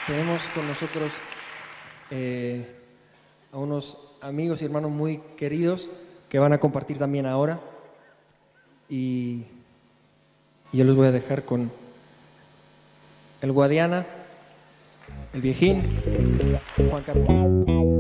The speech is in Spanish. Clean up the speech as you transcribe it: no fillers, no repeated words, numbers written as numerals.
Tenemos con nosotros a unos amigos y hermanos muy queridos que van a compartir también ahora. Y yo les voy a dejar con el Guadiana, el Viejín, Juan Carlos.